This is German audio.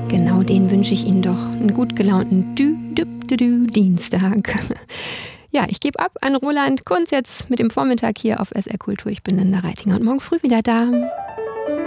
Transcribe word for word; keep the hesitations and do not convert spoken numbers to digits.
Genau den wünsche ich Ihnen doch. Einen gut gelaunten Dü, Dü, Dü, Dü, Dienstag. Ja, ich gebe ab an Roland Kunz jetzt mit dem Vormittag hier auf S R Kultur. Ich bin Linda Reitinger und morgen früh wieder da.